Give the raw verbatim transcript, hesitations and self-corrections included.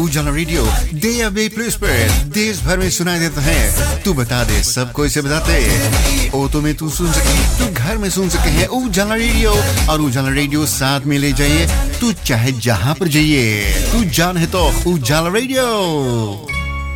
उजाला radio day अवे place पर देश भर में सुनाई देता है। तू बता दे, सबको इसे बताते। ऑटो में तू सुन सके, तू घर में सुन सके है उजाला रेडियो, और उजाला रेडियो साथ में ले जाइए। तू चाहे जहां पर जाइए, तू जान है तो उजाला रेडियो।